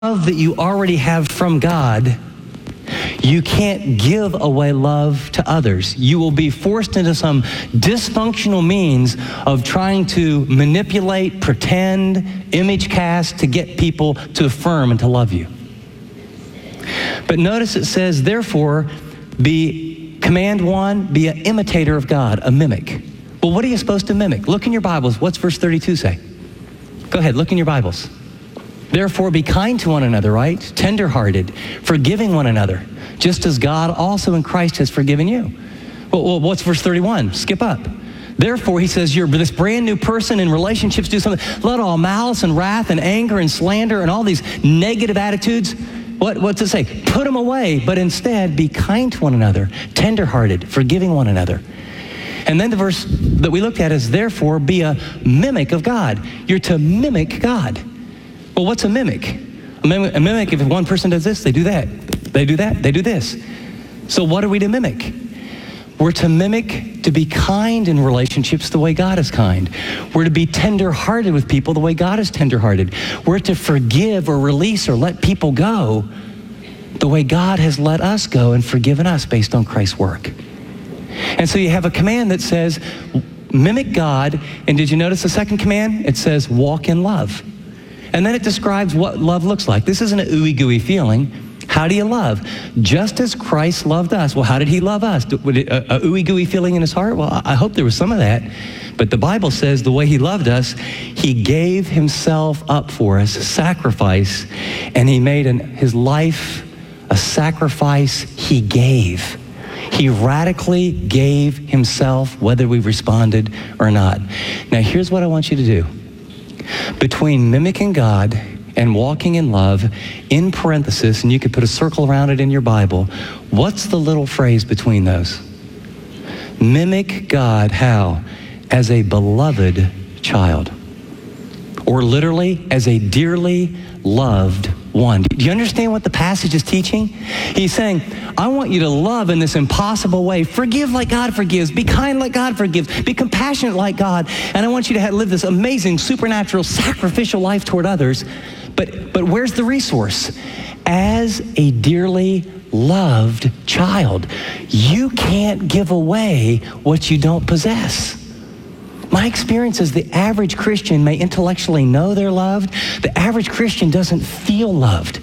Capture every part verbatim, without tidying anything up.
love that you already have from God, you can't give away love to others. You will be forced into some dysfunctional means of trying to manipulate, pretend, image cast to get people to affirm and to love you. But notice it says, therefore, be, command one, be an imitator of God, a mimic. Well, what are you supposed to mimic? Look in your Bibles. What's verse thirty-two say? Go ahead, look in your Bibles. Therefore, be kind to one another, right? Tender-hearted, forgiving one another, just as God also in Christ has forgiven you. Well, well, what's verse thirty-one? Skip up. Therefore, he says, you're this brand new person in relationships, do something. Let all malice and wrath and anger and slander and all these negative attitudes, what, what's it say? Put them away, but instead be kind to one another, tender-hearted, forgiving one another. And then the verse that we looked at is, therefore, be a mimic of God. You're to mimic God. Well, what's a mimic? A mimic, a mimic, if one person does this, they do that. They do that, they do this. So what are we to mimic? We're to mimic to be kind in relationships the way God is kind. We're to be tender-hearted with people the way God is tender-hearted. We're to forgive or release or let people go the way God has let us go and forgiven us based on Christ's work. And so you have a command that says, mimic God. And did you notice the second command? It says, walk in love. And then it describes what love looks like. This isn't an ooey-gooey feeling. How do you love? Just as Christ loved us. Well, how did he love us? A, a ooey-gooey feeling in his heart? Well, I hope there was some of that. But the Bible says the way he loved us, he gave himself up for us, a sacrifice, and he made an, his life a sacrifice he gave. He radically gave himself, whether we responded or not. Now, here's what I want you to do. Between mimicking God and walking in love, in parenthesis, and you could put a circle around it in your Bible, what's the little phrase between those? Mimic God, how? As a beloved child. Or literally, as a dearly loved one. Do you understand what the passage is teaching? He's saying, I want you to love in this impossible way. Forgive like God forgives. Be kind like God forgives. Be compassionate like God. And I want you to have, live this amazing, supernatural, sacrificial life toward others. But, but where's the resource? As a dearly loved child, you can't give away what you don't possess. My experience is the average Christian may intellectually know they're loved. The average Christian doesn't feel loved.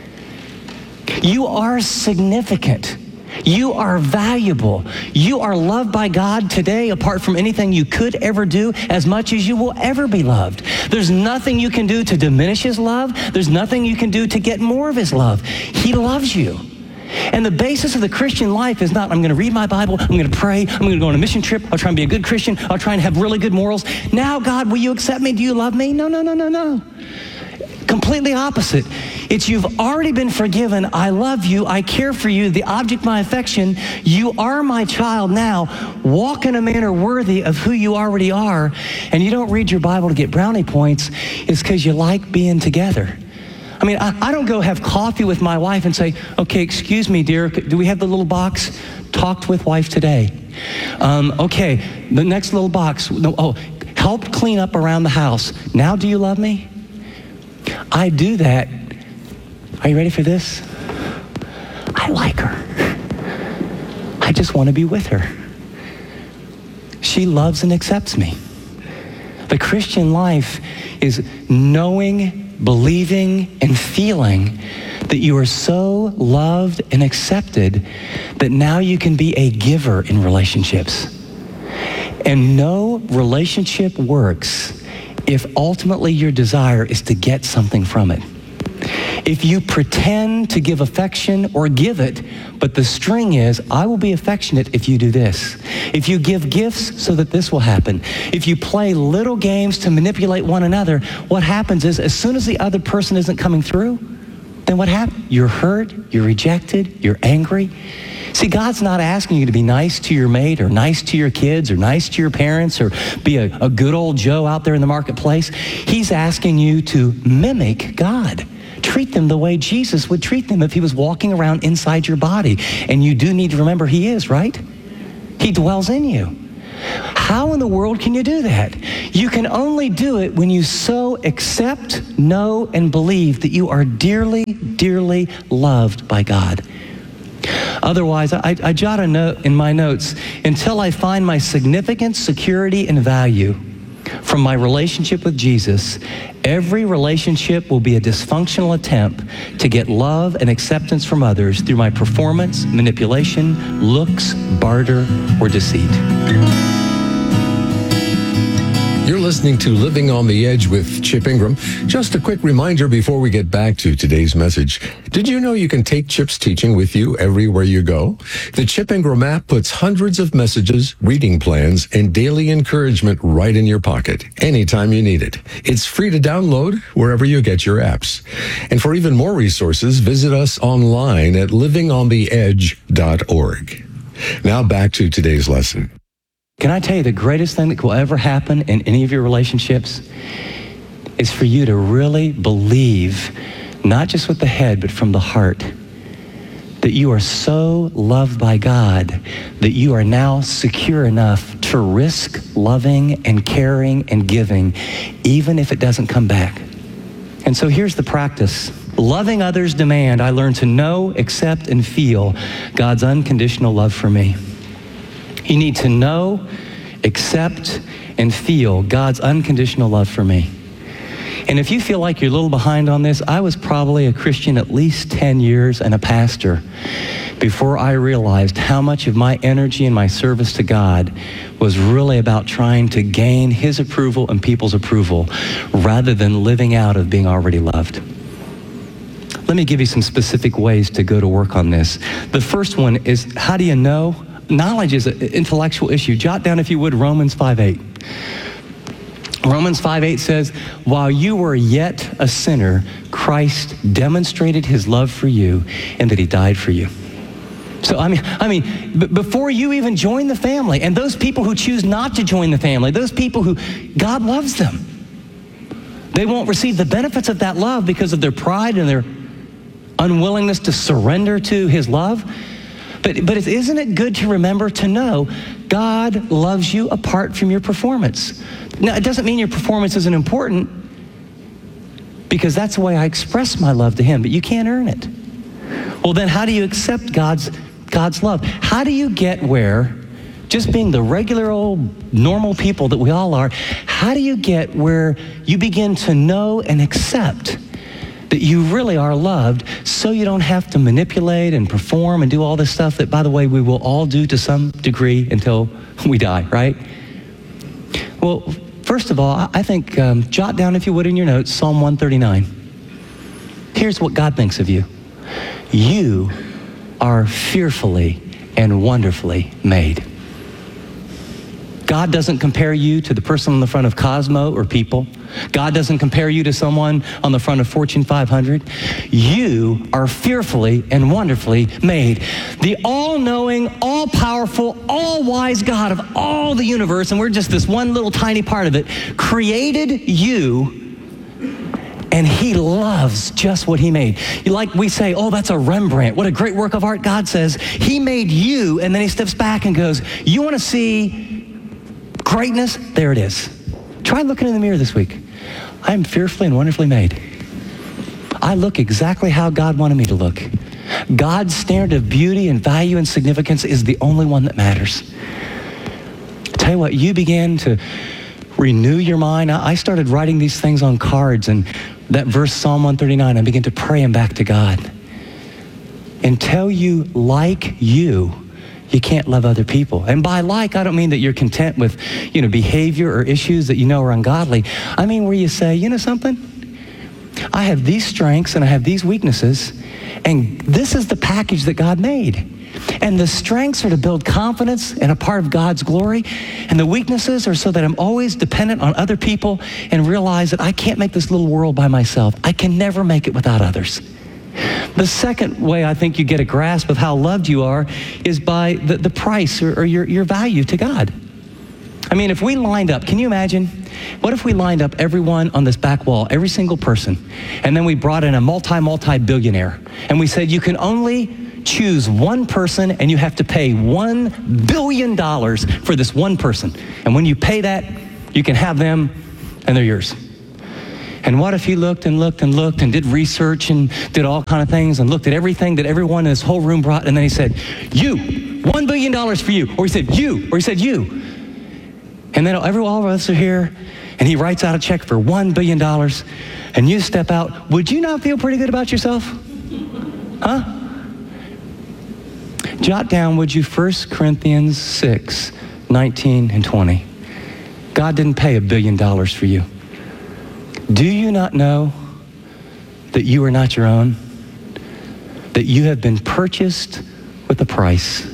You are significant. You are valuable. You are loved by God today apart from anything you could ever do, as much as you will ever be loved. There's nothing you can do to diminish his love. There's nothing you can do to get more of his love. He loves you. And the basis of the Christian life is not, I'm going to read my Bible, I'm going to pray, I'm going to go on a mission trip, I'll try and be a good Christian, I'll try and have really good morals. Now, God, will you accept me? Do you love me? No, no, no, no, no. Completely opposite. It's you've already been forgiven. I love you. I care for you. The object of my affection. You are my child now. Walk in a manner worthy of who you already are. And you don't read your Bible to get brownie points. It's because you like being together. I mean, I, I don't go have coffee with my wife and say, okay, excuse me, dear, do we have the little box? Talked with wife today. Um, okay, the next little box. No, oh, help clean up around the house. Now do you love me? I do that. Are you ready for this? I like her. I just want to be with her. She loves and accepts me. The Christian life is knowing, believing, and feeling that you are so loved and accepted that now you can be a giver in relationships. And no relationship works if ultimately your desire is to get something from it. If you pretend to give affection or give it, but the string is, I will be affectionate if you do this. If you give gifts so that this will happen. If you play little games to manipulate one another, what happens is as soon as the other person isn't coming through, then what happens? You're hurt, you're rejected, you're angry. See, God's not asking you to be nice to your mate or nice to your kids or nice to your parents or be a, a good old Joe out there in the marketplace. He's asking you to mimic God. Treat them the way Jesus would treat them if he was walking around inside your body. And you do need to remember he is, right? He dwells in you. How in the world can you do that? You can only do it when you so accept, know, and believe that you are dearly, dearly loved by God. Otherwise, I, I jot a note in my notes, until I find my significance, security, and value from my relationship with Jesus, every relationship will be a dysfunctional attempt to get love and acceptance from others through my performance, manipulation, looks, barter, or deceit. You're listening to Living on the Edge with Chip Ingram. Just a quick reminder before we get back to today's message. Did you know you can take Chip's teaching with you everywhere you go? The Chip Ingram app puts hundreds of messages, reading plans, and daily encouragement right in your pocket, anytime you need it. It's free to download wherever you get your apps. And for even more resources, visit us online at living on the edge dot org. Now back to today's lesson. Can I tell you the greatest thing that will ever happen in any of your relationships is for you to really believe, not just with the head, but from the heart, that you are so loved by God that you are now secure enough to risk loving and caring and giving, even if it doesn't come back. And so here's the practice. Loving others demand I learn to know, accept, and feel God's unconditional love for me. You need to know, accept, and feel God's unconditional love for me. And if you feel like you're a little behind on this, I was probably a Christian at least ten years and a pastor before I realized how much of my energy and my service to God was really about trying to gain His approval and people's approval rather than living out of being already loved. Let me give you some specific ways to go to work on this. The first one is, how do you know? Knowledge is an intellectual issue. Jot down, if you would, Romans five eight. Romans five eight says, while you were yet a sinner, Christ demonstrated His love for you and that He died for you. So, I mean, I mean, b- before you even join the family, and those people who choose not to join the family, those people who, God loves them. They won't receive the benefits of that love because of their pride and their unwillingness to surrender to His love. But, but isn't it good to remember, to know God loves you apart from your performance? Now, it doesn't mean your performance isn't important, because that's the way I express my love to Him, but you can't earn it. Well, then how do you accept God's, God's love? How do you get where, just being the regular old normal people that we all are, how do you get where you begin to know and accept that you really are loved, so you don't have to manipulate and perform and do all this stuff that, by the way, we will all do to some degree until we die, right? Well, first of all, I think, um, jot down, if you would, in your notes, Psalm one thirty-nine. Here's what God thinks of you. You are fearfully and wonderfully made. God doesn't compare you to the person on the front of Cosmo or People. God doesn't compare you to someone on the front of Fortune five hundred. You are fearfully and wonderfully made. The all-knowing, all-powerful, all-wise God of all the universe, and we're just this one little tiny part of it, created you, and He loves just what He made. Like we say, oh, that's a Rembrandt. What a great work of art. God says He made you, and then He steps back and goes, you want to see greatness? There it is. Try looking in the mirror this week. I am fearfully and wonderfully made. I look exactly how God wanted me to look. God's standard of beauty and value and significance is the only one that matters. Tell you what, you began to renew your mind. I started writing these things on cards, and that verse, Psalm one thirty-nine, I began to pray them back to God. Until you like you, you can't love other people. And by like, I don't mean that you're content with, you know, behavior or issues that you know are ungodly. I mean where you say, you know something? I have these strengths and I have these weaknesses, and this is the package that God made. And the strengths are to build confidence and a part of God's glory, and the weaknesses are so that I'm always dependent on other people and realize that I can't make this little world by myself. I can never make it without others. The second way I think you get a grasp of how loved you are is by the, the price or, or your, your value to God. I mean, if we lined up, can you imagine? What if we lined up everyone on this back wall, every single person, and then we brought in a multi, multi-billionaire, and we said, you can only choose one person and you have to pay one billion dollars for this one person. And when you pay that, you can have them and they're yours. And what if he looked and looked and looked and did research and did all kind of things and looked at everything that everyone in this whole room brought, and then he said, you, one billion dollars for you. Or he said, you, or he said, you. And then every, all of us are here, and he writes out a check for one billion dollars, and you step out. Would you not feel pretty good about yourself? Huh? Jot down, would you, First Corinthians six, nineteen and twenty. God didn't pay a billion dollars for you. Do you not know that you are not your own? That you have been purchased with a price.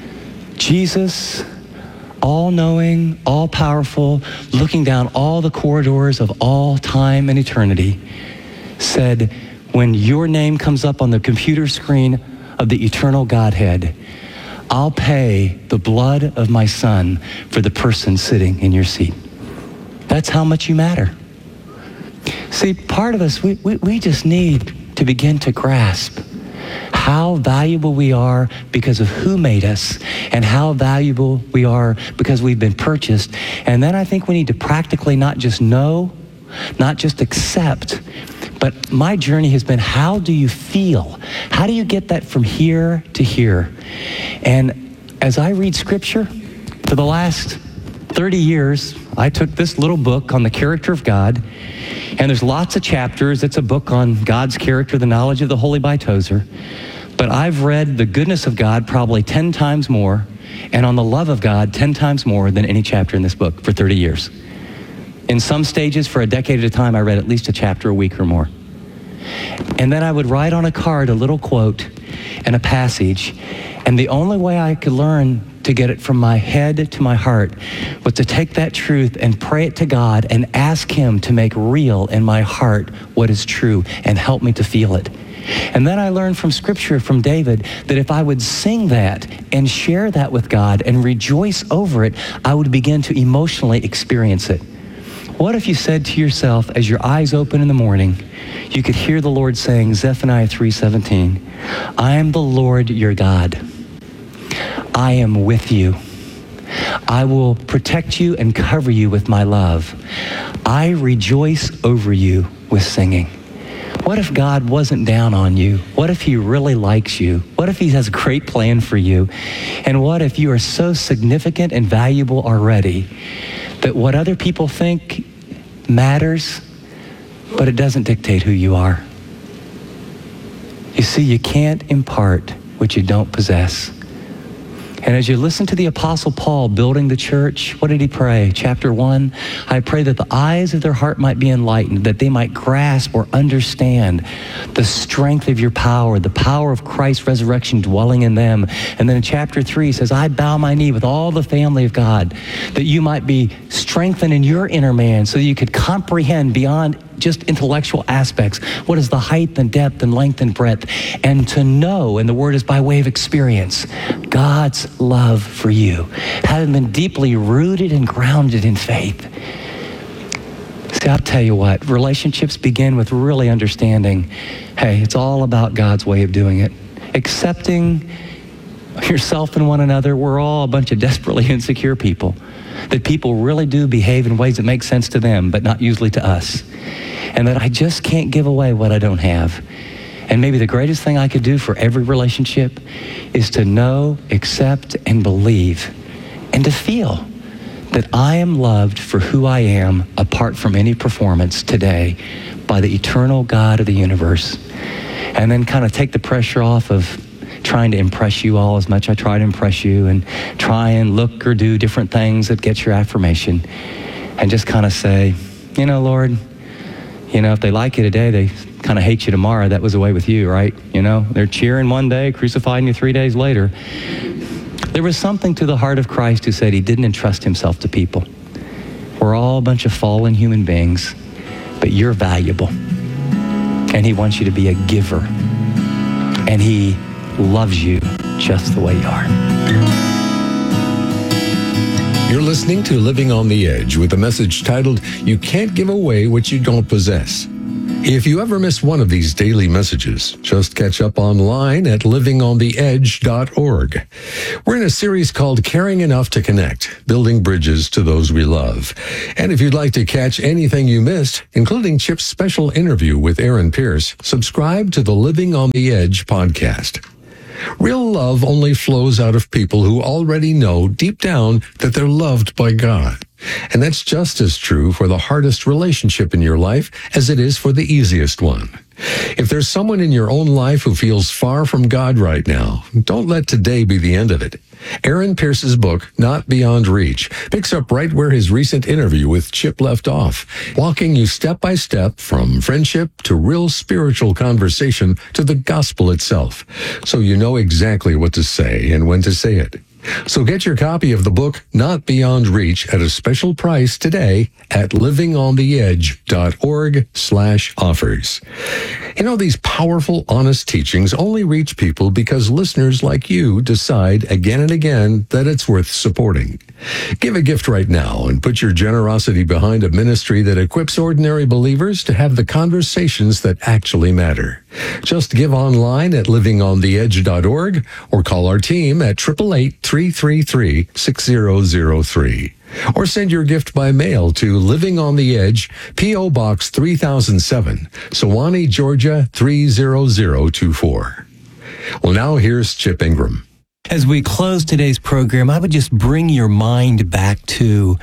Jesus, all-knowing, all-powerful, looking down all the corridors of all time and eternity, said, when your name comes up on the computer screen of the eternal Godhead, I'll pay the blood of my son for the person sitting in your seat. That's how much you matter. See, part of us, we, we, we just need to begin to grasp how valuable we are because of who made us, and how valuable we are because we've been purchased. And then I think we need to practically not just know, not just accept, but my journey has been, how do you feel? How do you get that from here to here? And as I read Scripture, for the last thirty years, I took this little book on the character of God, and there's lots of chapters. It's a book on God's character, the knowledge of the Holy by Tozer. But I've read the goodness of God probably ten times more, and on the love of God ten times more than any chapter in this book for thirty years. In some stages, for a decade at a time, I read at least a chapter a week or more. And then I would write on a card a little quote and a passage, and the only way I could learn to get it from my head to my heart was to take that truth and pray it to God and ask him to make real in my heart what is true and help me to feel it. And then I learned from Scripture, from David, that if I would sing that and share that with God and rejoice over it, I would begin to emotionally experience it. What if you said to yourself, as your eyes open in the morning, you could hear the Lord saying, Zephaniah three seventeen, I am the Lord your God. I am with you. I will protect you and cover you with my love. I rejoice over you with singing. What if God wasn't down on you? What if he really likes you? What if he has a great plan for you? And what if you are so significant and valuable already that what other people think matters, but it doesn't dictate who you are? You see, you can't impart what you don't possess. And as you listen to the Apostle Paul building the church, what did he pray? Chapter one, I pray that the eyes of their heart might be enlightened, that they might grasp or understand the strength of your power, the power of Christ's resurrection dwelling in them. And then in chapter three, he says, I bow my knee with all the family of God, that you might be strengthened in your inner man so that you could comprehend beyond just intellectual aspects what is the height and depth and length and breadth, and to know, and the word is by way of experience, God's love for you, having been deeply rooted and grounded in faith. See, I'll tell you what, relationships begin with really understanding, hey, it's all about God's way of doing it. Accepting yourself and one another. We're all a bunch of desperately insecure people, that people really do behave in ways that make sense to them, but not usually to us. And that I just can't give away what I don't have. And maybe the greatest thing I could do for every relationship is to know, accept, and believe, and to feel that I am loved for who I am apart from any performance today by the eternal God of the universe. And then kind of take the pressure off of trying to impress you all as much I try to impress you, and try and look or do different things that get your affirmation, and just kind of say, you know, Lord, you know, if they like you today, they kind of hate you tomorrow. That was the way with you, right? You know, they're cheering one day, crucifying you three days later. There was something to the heart of Christ who said he didn't entrust himself to people. We're all a bunch of fallen human beings, but you're valuable. And he wants you to be a giver. And he loves you just the way you are. You're listening to Living on the Edge with a message titled, You Can't Give Away What You Don't Possess. If you ever miss one of these daily messages, just catch up online at living on the edge dot org. We're in a series called Caring Enough to Connect, Building Bridges to Those We Love. And if you'd like to catch anything you missed, including Chip's special interview with Aaron Pierce, subscribe to the Living on the Edge podcast. Real love only flows out of people who already know deep down that they're loved by God. And that's just as true for the hardest relationship in your life as it is for the easiest one. If there's someone in your own life who feels far from God right now, don't let today be the end of it. Aaron Pierce's book, Not Beyond Reach, picks up right where his recent interview with Chip left off, walking you step by step from friendship to real spiritual conversation to the gospel itself, so you know exactly what to say and when to say it. So get your copy of the book, Not Beyond Reach, at a special price today at living on the edge dot org slash offers. You know, these powerful, honest teachings only reach people because listeners like you decide again and again that it's worth supporting. Give a gift right now and put your generosity behind a ministry that equips ordinary believers to have the conversations that actually matter. Just give online at living on the edge dot org or call our team at eight eight eight, three three three, six zero zero three. Or send your gift by mail to Living on the Edge, P O. Box three thousand seven, Sewanee, Georgia three zero zero two four. Well, now here's Chip Ingram. As we close today's program, I would just bring your mind back to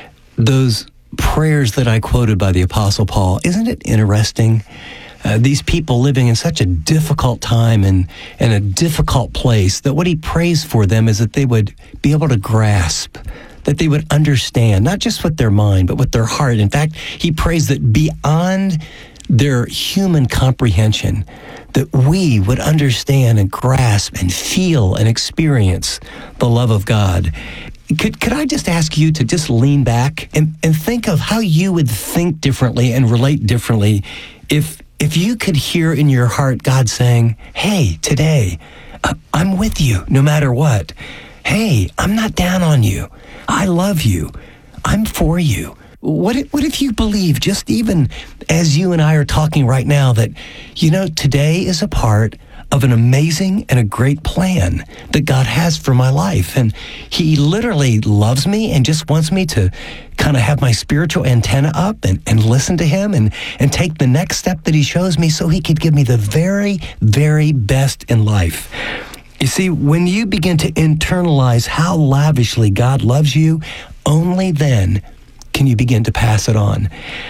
those prayers that I quoted by the Apostle Paul. Isn't it interesting? Uh, these people living in such a difficult time and, and a difficult place, that what he prays for them is that they would be able to grasp, that they would understand, not just with their mind, but with their heart. In fact, he prays that beyond their human comprehension, that we would understand and grasp and feel and experience the love of God. Could could I just ask you to just lean back and, and think of how you would think differently and relate differently if if you could hear in your heart God saying, hey, today, uh, I'm with you no matter what. Hey, I'm not down on you. I love you. I'm for you. What if, what if you believe, just even as you and I are talking right now, that, you know, today is a part of an amazing and a great plan that God has for my life. And he literally loves me and just wants me to kind of have my spiritual antenna up and, and listen to him and, and take the next step that he shows me so he could give me the very, very best in life. You see, when you begin to internalize how lavishly God loves you, only then can you begin to pass it on.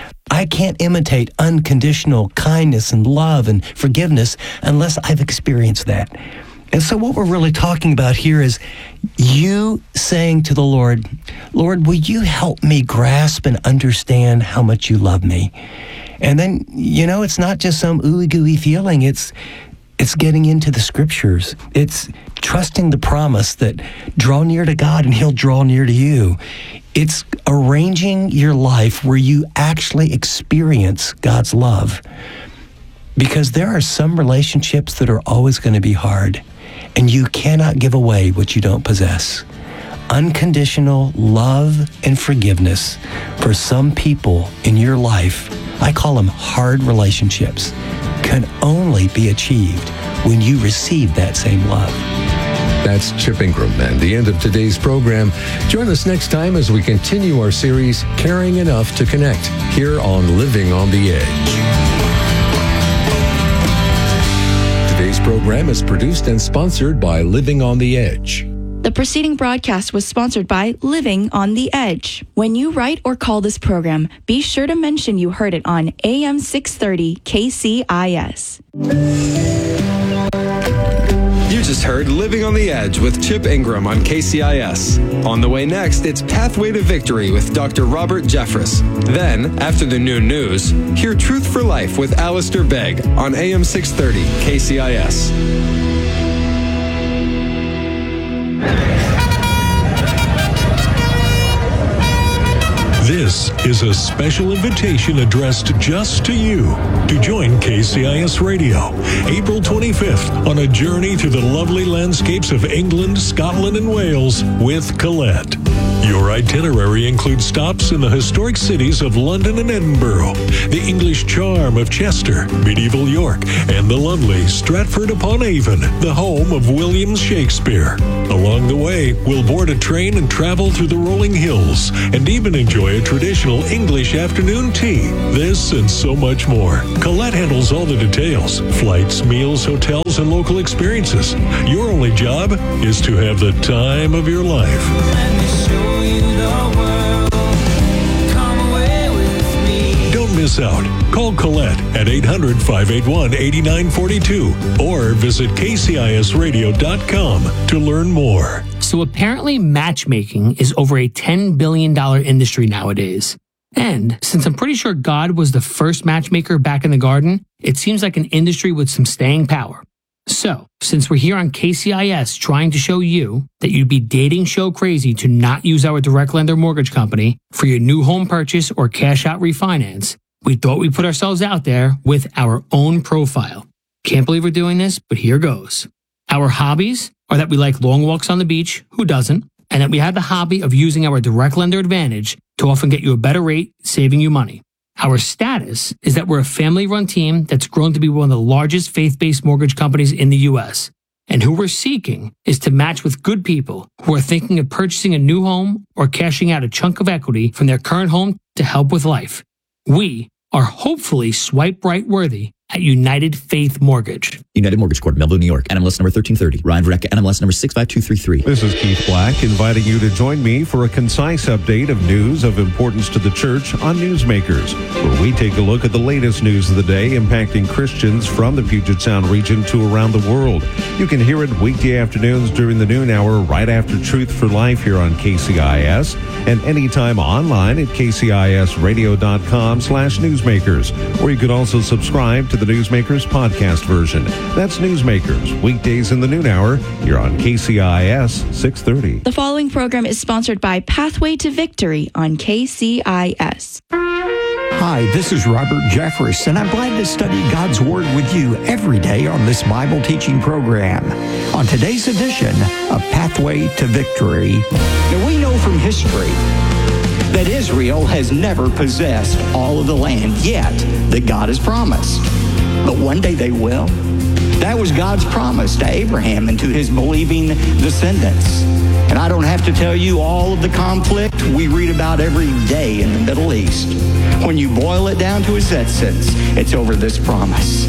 I can't imitate unconditional kindness and love and forgiveness unless I've experienced that. And so what we're really talking about here is you saying to the Lord, Lord, will you help me grasp and understand how much you love me? And then, you know, it's not just some ooey gooey feeling. It's It's getting into the scriptures. It's trusting the promise that draw near to God and he'll draw near to you. It's arranging your life where you actually experience God's love. Because there are some relationships that are always going to be hard, and you cannot give away what you don't possess. Unconditional love and forgiveness for some people in your life, I call them hard relationships, can only be achieved when you receive that same love. That's Chip Ingram, and the end of today's program. Join us next time as we continue our series, Caring Enough to Connect, here on Living on the Edge. Today's program is produced and sponsored by Living on the Edge. The preceding broadcast was sponsored by Living on the Edge. When you write or call this program, be sure to mention you heard it on A M six thirty K C I S. You just heard Living on the Edge with Chip Ingram on K C I S. On the way next, it's Pathway to Victory with Doctor Robert Jeffress. Then, after the noon news, hear Truth for Life with Alistair Begg on A M six thirty K C I S. This is a special invitation addressed just to you to join K C I S Radio, April twenty-fifth, on a journey to the lovely landscapes of England, Scotland, and Wales with Colette. Your itinerary includes stops in the historic cities of London and Edinburgh, the English charm of Chester, medieval York, and the lovely Stratford-upon-Avon, the home of William Shakespeare. Along the way, we'll board a train and travel through the rolling hills, and even enjoy a traditional English afternoon tea. This and so much more. Colette handles all the details: flights, meals, hotels, and local experiences. Your only job is to have the time of your life. Let me show you the world. Come away with me. Don't miss out. Call Colette at eight hundred, five eight one, eight nine four two or visit K C I S radio dot com to learn more. So apparently matchmaking is over a ten billion dollars industry nowadays. And since I'm pretty sure God was the first matchmaker back in the garden, it seems like an industry with some staying power. So, since we're here on K C I S trying to show you that you'd be dating show crazy to not use our direct lender mortgage company for your new home purchase or cash out refinance, we thought we'd put ourselves out there with our own profile. Can't believe we're doing this, but here goes. Our hobbies are that we like long walks on the beach, who doesn't, and that we have the hobby of using our direct lender advantage to often get you a better rate, saving you money. Our status is that we're a family-run team that's grown to be one of the largest faith-based mortgage companies in the U S. And who we're seeking is to match with good people who are thinking of purchasing a new home or cashing out a chunk of equity from their current home to help with life. We are hopefully swipe right worthy at United Faith Mortgage. United Mortgage Corp, Melville, New York. N M L S number thirteen thirty. Ryan Vreck, N M L S number six five two three three. This is Keith Black inviting you to join me for a concise update of news of importance to the church on Newsmakers, where we take a look at the latest news of the day impacting Christians from the Puget Sound region to around the world. You can hear it weekday afternoons during the noon hour right after Truth for Life here on K C I S, and anytime online at K C I S radio dot com slash newsmakers, or you could also subscribe to the Newsmakers podcast version. That's Newsmakers, weekdays in the noon hour, here on K C I S six thirty. The following program is sponsored by Pathway to Victory on K C I S. Hi, this is Robert Jeffress, and I'm glad to study God's Word with you every day on this Bible teaching program. On today's edition of Pathway to Victory. Now, we know from history that Israel has never possessed all of the land yet that God has promised. But one day they will. That was God's promise to Abraham and to his believing descendants. And I don't have to tell you all of the conflict we read about every day in the Middle East. When you boil it down to its essence, it's over this promise.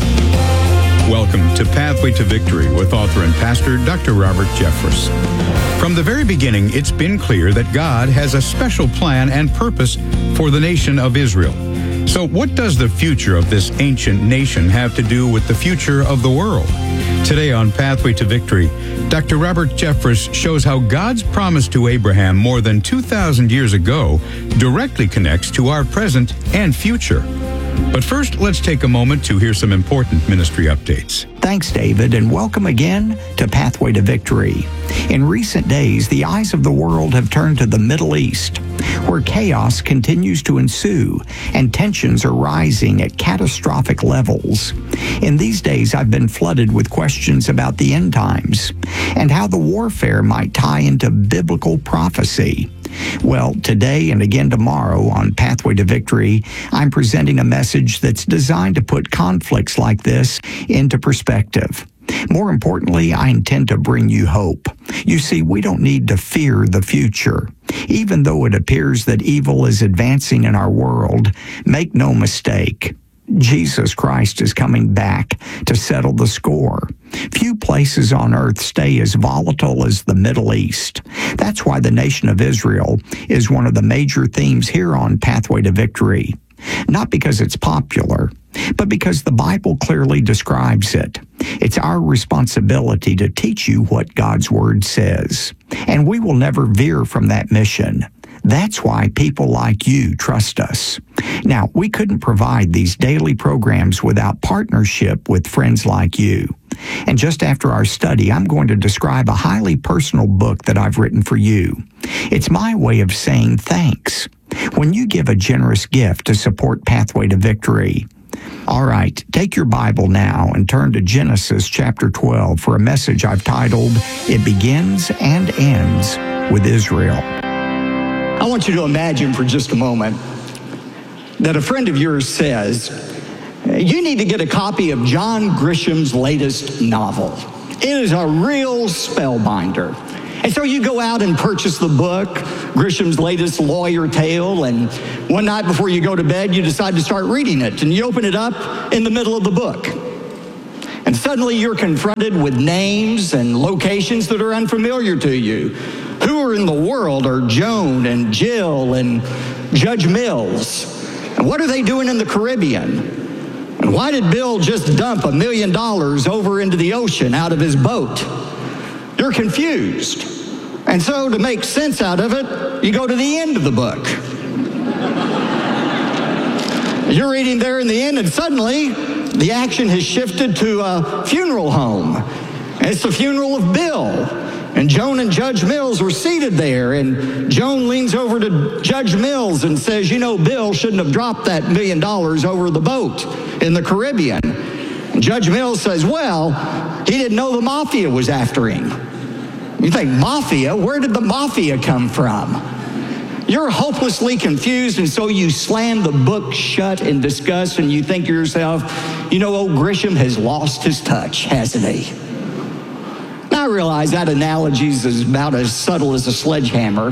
Welcome to Pathway to Victory with author and pastor Doctor Robert Jeffress. From the very beginning, it's been clear that God has a special plan and purpose for the nation of Israel. So what does the future of this ancient nation have to do with the future of the world? Today on Pathway to Victory, Doctor Robert Jeffress shows how God's promise to Abraham more than two thousand years ago directly connects to our present and future. But first, let's take a moment to hear some important ministry updates. Thanks, David, and welcome again to Pathway to Victory. In recent days, the eyes of the world have turned to the Middle East, where chaos continues to ensue and tensions are rising at catastrophic levels. In these days, I've been flooded with questions about the end times and how the warfare might tie into biblical prophecy. Well, today and again tomorrow on Pathway to Victory, I'm presenting a message that's designed to put conflicts like this into perspective. More importantly, I intend to bring you hope. You see, we don't need to fear the future. Even though it appears that evil is advancing in our world, make no mistake, Jesus Christ is coming back to settle the score. Few places on earth stay as volatile as the Middle East. That's why the nation of Israel is one of the major themes here on Pathway to Victory. Not because it's popular, but because the Bible clearly describes it. It's our responsibility to teach you what God's Word says, and we will never veer from that mission. That's why people like you trust us. Now, we couldn't provide these daily programs without partnership with friends like you. And just after our study, I'm going to describe a highly personal book that I've written for you. It's my way of saying thanks when you give a generous gift to support Pathway to Victory. All right, take your Bible now and turn to Genesis chapter twelve for a message I've titled, It Begins and Ends with Israel. I want you to imagine for just a moment that a friend of yours says, you need to get a copy of John Grisham's latest novel. It is a real spellbinder. And so you go out and purchase the book, Grisham's latest lawyer tale, and one night before you go to bed, you decide to start reading it, and you open it up in the middle of the book. And suddenly you're confronted with names and locations that are unfamiliar to you. Who in the world are Joan and Jill and Judge Mills? And what are they doing in the Caribbean? And why did Bill just dump a million dollars over into the ocean out of his boat? You're confused. And so to make sense out of it, you go to the end of the book. You're reading there in the end, and suddenly the action has shifted to a funeral home. It's the funeral of Bill. And Joan and Judge Mills were seated there, and Joan leans over to Judge Mills and says, you know, Bill shouldn't have dropped that million dollars over the boat in the Caribbean. And Judge Mills says, well, he didn't know the mafia was after him. You think, mafia? Where did the mafia come from? You're hopelessly confused, and so you slam the book shut in disgust, and you think to yourself, you know, old Grisham has lost his touch, hasn't he? Now, I realize that analogy is about as subtle as a sledgehammer,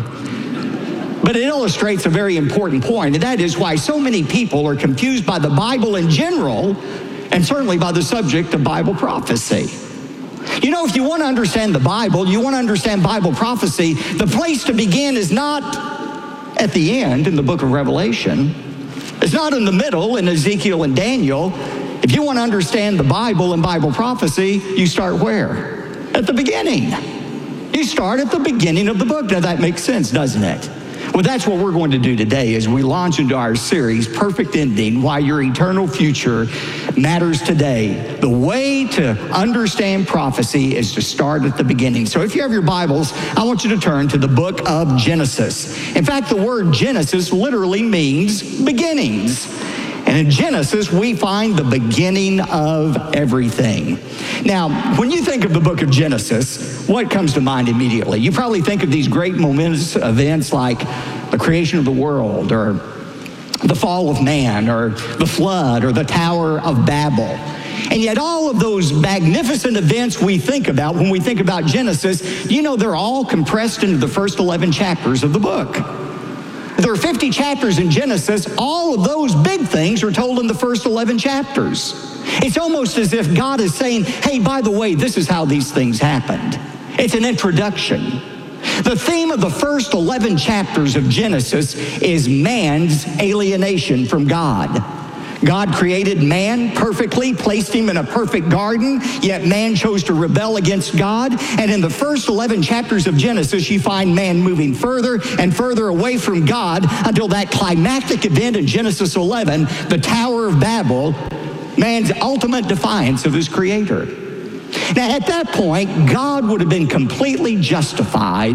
but it illustrates a very important point, and that is why so many people are confused by the Bible in general, and certainly by the subject of Bible prophecy. You know, if you want to understand the Bible, you want to understand Bible prophecy, the place to begin is not at the end in the book of Revelation. It's not in the middle in Ezekiel and Daniel. If you want to understand the Bible and Bible prophecy, you start where? At the beginning. You start at the beginning of the book. Now that makes sense, doesn't it? Well, that's what we're going to do today as we launch into our series, Perfect Ending, Why Your Eternal Future Matters Today. The way to understand prophecy is to start at the beginning. So if you have your Bibles, I want you to turn to the book of Genesis. In fact, the word Genesis literally means beginnings. And in Genesis, we find the beginning of everything. Now, when you think of the book of Genesis, what comes to mind immediately? You probably think of these great momentous events like the creation of the world, or the fall of man, or the flood, or the Tower of Babel. And yet all of those magnificent events we think about when we think about Genesis, you know, they're all compressed into the first eleven chapters of the book. There are fifty chapters in Genesis. All of those big things are told in the first eleven chapters. It's almost as if God is saying, hey, by the way, this is how these things happened. It's an introduction. The theme of the first eleven chapters of Genesis is man's alienation from God. God created man perfectly, placed him in a perfect garden, yet man chose to rebel against God. And in the first eleven chapters of Genesis, you find man moving further and further away from God until that climactic event in Genesis eleven, the Tower of Babel, man's ultimate defiance of his Creator. Now, at that point, God would have been completely justified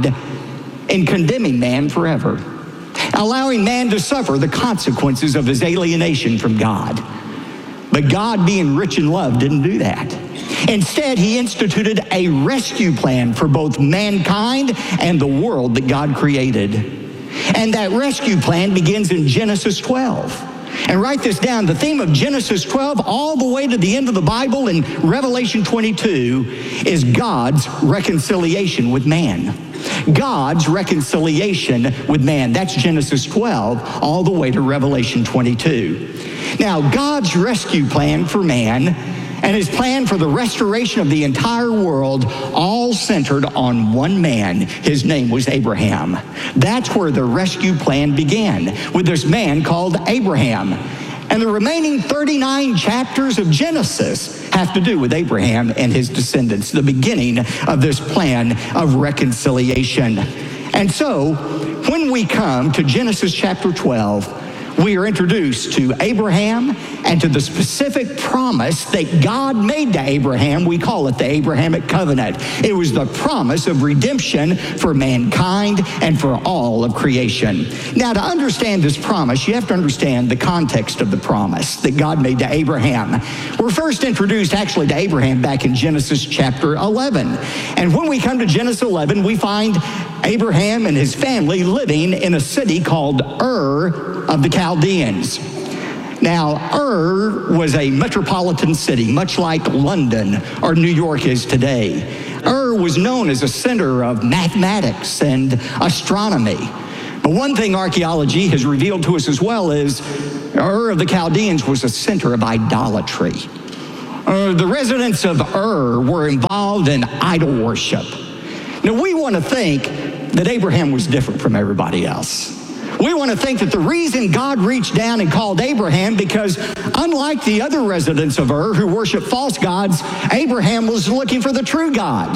in condemning man forever, allowing man to suffer the consequences of his alienation from God. But God, being rich in love, didn't do that. Instead, he instituted a rescue plan for both mankind and the world that God created. And that rescue plan begins in Genesis twelve. And write this down, the theme of Genesis twelve all the way to the end of the Bible in Revelation twenty-two is God's reconciliation with man. God's reconciliation with man. That's Genesis twelve all the way to Revelation twenty-two. Now, God's rescue plan for man and his plan for the restoration of the entire world all centered on one man. His name was Abraham. That's where the rescue plan began, with this man called Abraham. And the remaining thirty-nine chapters of Genesis have to do with Abraham and his descendants, the beginning of this plan of reconciliation. And so, when we come to Genesis chapter twelve, we are introduced to Abraham and to the specific promise that God made to Abraham. We call it the Abrahamic covenant. It was the promise of redemption for mankind and for all of creation. Now, to understand this promise, you have to understand the context of the promise that God made to Abraham. We're first introduced actually to Abraham back in Genesis chapter eleven. And when we come to Genesis eleven, we find Abraham and his family living in a city called Ur of the Chaldeans. Now, Ur was a metropolitan city, much like London or New York is today. Ur was known as a center of mathematics and astronomy. But one thing archaeology has revealed to us as well is Ur of the Chaldeans was a center of idolatry. Uh, the residents of Ur were involved in idol worship. Now, we want to think that Abraham was different from everybody else. We want to think that the reason God reached down and called Abraham, because unlike the other residents of Ur who worship false gods, Abraham was looking for the true God.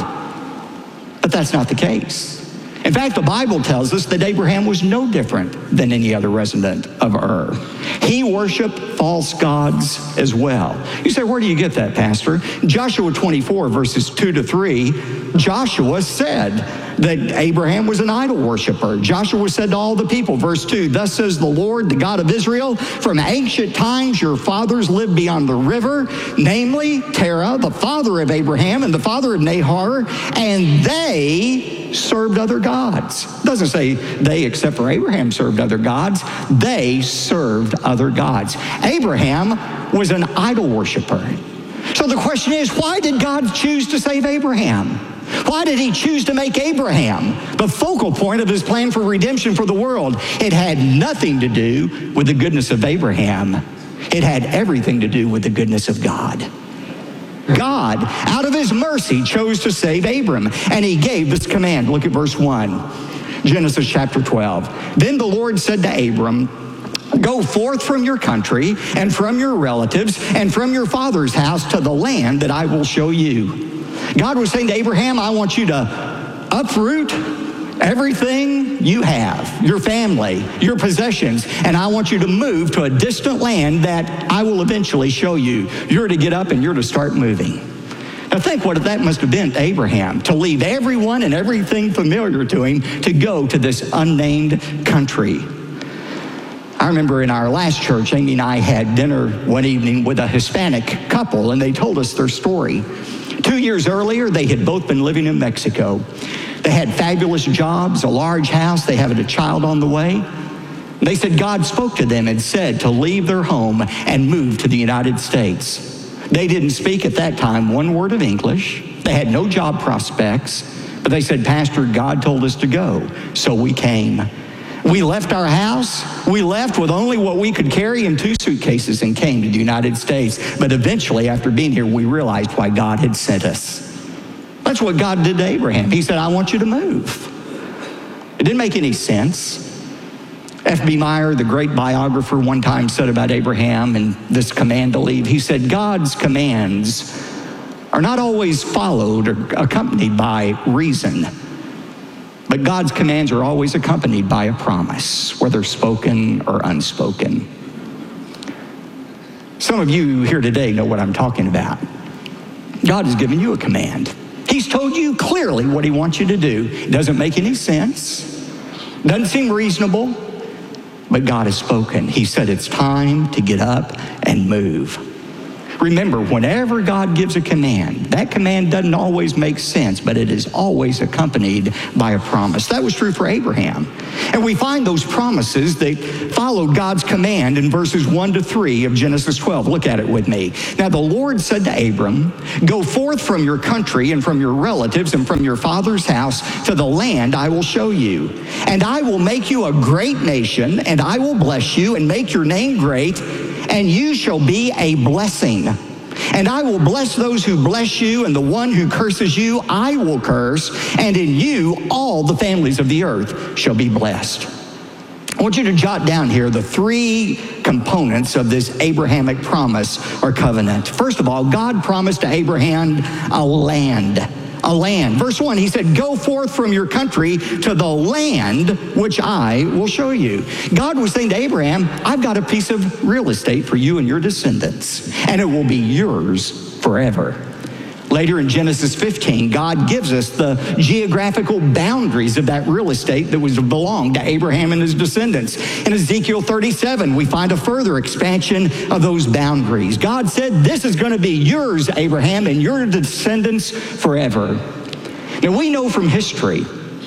But that's not the case. In fact, the Bible tells us that Abraham was no different than any other resident of Ur. He worshiped false gods as well. You say, where do you get that, Pastor? Joshua twenty-four, verses two to three, Joshua said that Abraham was an idol worshiper. Joshua said to all the people, verse two, thus says the Lord, the God of Israel, from ancient times your fathers lived beyond the river, namely Terah, the father of Abraham and the father of Nahor, and they served other gods. It doesn't say they, except for Abraham, served other gods. They served other gods. Abraham was an idol worshiper. So the question is, why did God choose to save Abraham? Why did he choose to make Abraham the focal point of his plan for redemption for the world? It had nothing to do with the goodness of Abraham. It had everything to do with the goodness of God. God, out of his mercy, chose to save Abram, and he gave this command. Look at verse one, Genesis chapter twelve. Then the Lord said to Abram, go forth from your country and from your relatives and from your father's house to the land that I will show you. God was saying to Abraham, I want you to uproot everything you have, your family, your possessions, and I want you to move to a distant land that I will eventually show you. You're to get up and you're to start moving. Now think what that must have been to Abraham, to leave everyone and everything familiar to him to go to this unnamed country. I remember in our last church, Amy and I had dinner one evening with a Hispanic couple, and they told us their story. Two years earlier, they had both been living in Mexico. They had fabulous jobs, a large house. They had a child on the way. They said God spoke to them and said to leave their home and move to the United States. They didn't speak at that time one word of English. They had no job prospects. But they said, Pastor, God told us to go. So we came. We left our house. We left with only what we could carry in two suitcases and came to the United States. But eventually, after being here, we realized why God had sent us. That's what God did to Abraham. He said, I want you to move. It didn't make any sense. F B Meyer, the great biographer, one time said about Abraham and this command to leave, he said, God's commands are not always followed or accompanied by reason, but God's commands are always accompanied by a promise, whether spoken or unspoken. Some of you here today know what I'm talking about. God has given you a command. He's told you clearly what he wants you to do. It doesn't make any sense. Doesn't seem reasonable. But God has spoken. He said it's time to get up and move. Remember, whenever God gives a command, that command doesn't always make sense, but it is always accompanied by a promise. That was true for Abraham. And we find those promises that followed God's command in verses one to three of Genesis twelve. Look at it with me. Now the Lord said to Abram, go forth from your country and from your relatives and from your father's house to the land I will show you. And I will make you a great nation, and I will bless you and make your name great, and you shall be a blessing. And I will bless those who bless you, and the one who curses you I will curse, and in you all the families of the earth shall be blessed. I want you to jot down here the three components of this Abrahamic promise or covenant. First of all, God promised to Abraham a land. A land. Verse one, he said, go forth from your country to the land which I will show you. God was saying to Abraham, I've got a piece of real estate for you and your descendants, and it will be yours forever. Later in Genesis fifteen, God gives us the geographical boundaries of that real estate that was to belong to Abraham and his descendants. In Ezekiel thirty-seven, we find a further expansion of those boundaries. God said, this is going to be yours, Abraham, and your descendants forever. Now we know from history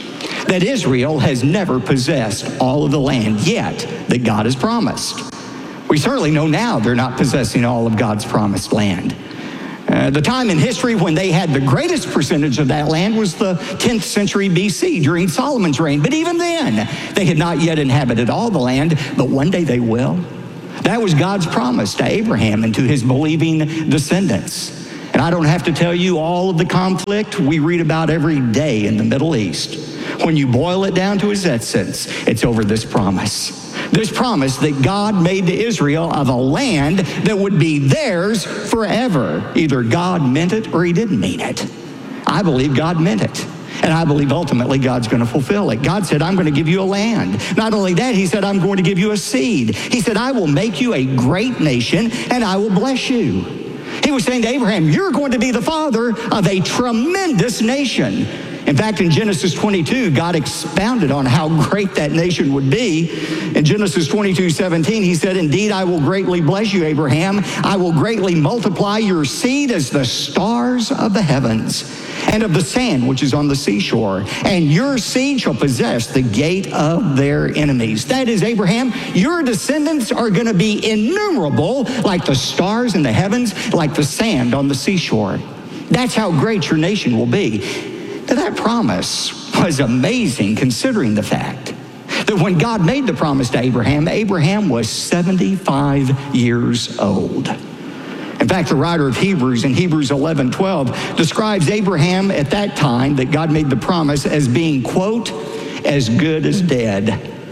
that Israel has never possessed all of the land yet that God has promised. We certainly know now they're not possessing all of God's promised land. Uh, the time in history when they had the greatest percentage of that land was the tenth century B C during Solomon's reign. But even then, they had not yet inhabited all the land, but one day they will. That was God's promise to Abraham and to his believing descendants. And I don't have to tell you all of the conflict we read about every day in the Middle East. When you boil it down to its essence, it's over this promise. This promise that God made to Israel of a land that would be theirs forever. Either God meant it or he didn't mean it. I believe God meant it. And I believe ultimately God's going to fulfill it. God said, I'm going to give you a land. Not only that, he said, I'm going to give you a seed. He said, I will make you a great nation and I will bless you. He was saying to Abraham, you're going to be the father of a tremendous nation. In fact, in Genesis twenty-two, God expounded on how great that nation would be. In Genesis twenty-two seventeen, he said, indeed, I will greatly bless you, Abraham. I will greatly multiply your seed as the stars of the heavens and of the sand which is on the seashore. And your seed shall possess the gate of their enemies. That is, Abraham, your descendants are going to be innumerable like the stars in the heavens, like the sand on the seashore. That's how great your nation will be. Now, that promise was amazing considering the fact that when God made the promise to Abraham, Abraham was seventy-five years old. In fact, the writer of Hebrews in Hebrews eleven twelve describes Abraham at that time that God made the promise as being, quote, as good as dead.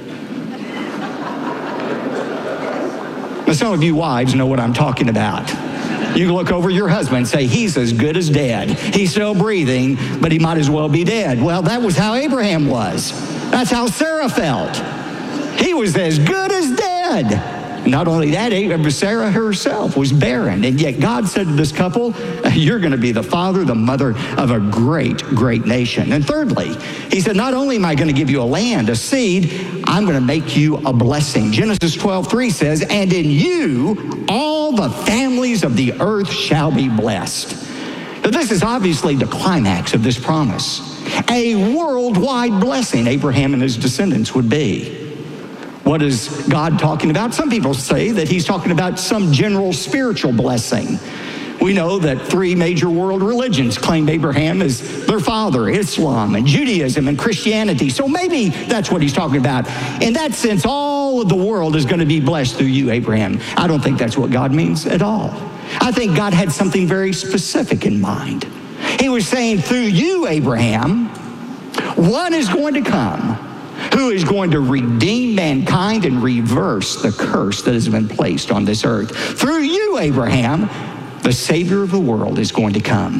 Now, some of you wives know what I'm talking about. You can look over your husband and say, he's as good as dead. He's still breathing, but he might as well be dead. Well, that was how Abraham was. That's how Sarah felt. He was as good as dead. Not only that, Sarah herself was barren. And yet God said to this couple, you're going to be the father, the mother of a great, great nation. And thirdly, he said, not only am I going to give you a land, a seed, I'm going to make you a blessing. Genesis twelve three says, and in you all the families of the earth shall be blessed. Now, this is obviously the climax of this promise. A worldwide blessing Abraham and his descendants would be. What is God talking about? Some people say that he's talking about some general spiritual blessing. We know that three major world religions claim Abraham as their father, Islam and Judaism and Christianity. So maybe that's what he's talking about. In that sense, all of the world is going to be blessed through you, Abraham. I don't think that's what God means at all. I think God had something very specific in mind. He was saying, through you, Abraham, one is going to come who is going to redeem mankind and reverse the curse that has been placed on this earth. Through you, Abraham, the Savior of the world is going to come.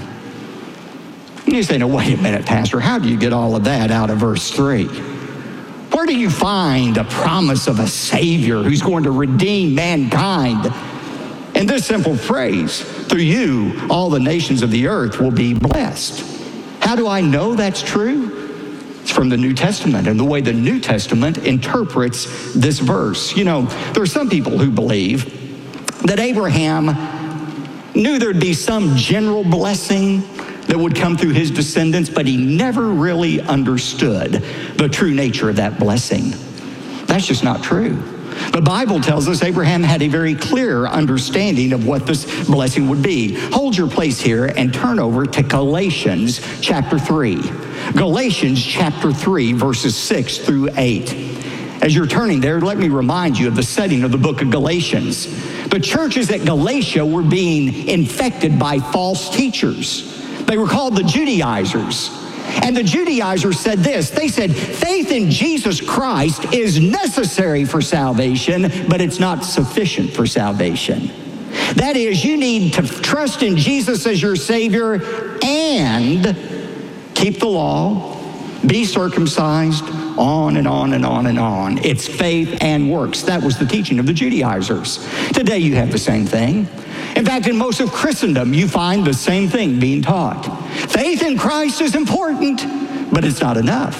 And you say, no, wait a minute, Pastor, how do you get all of that out of verse three? Where do you find a promise of a Savior who's going to redeem mankind? In this simple phrase, through you, all the nations of the earth will be blessed. How do I know that's true? It's from the New Testament and the way the New Testament interprets this verse. You know, there are some people who believe that Abraham knew there'd be some general blessing that would come through his descendants, but he never really understood the true nature of that blessing. That's just not true. The Bible tells us Abraham had a very clear understanding of what this blessing would be. Hold your place here and turn over to Galatians chapter three. Galatians chapter three, verses six through eight. As you're turning there, let me remind you of the setting of the book of Galatians. The churches at Galatia were being infected by false teachers. They were called the Judaizers. And the Judaizers said this. They said, faith in Jesus Christ is necessary for salvation, but it's not sufficient for salvation. That is, you need to trust in Jesus as your Savior and keep the law, be circumcised, on and on and on and on. It's faith and works. That was the teaching of the Judaizers. Today you have the same thing. In fact, in most of Christendom, you find the same thing being taught. Faith in Christ is important, but it's not enough.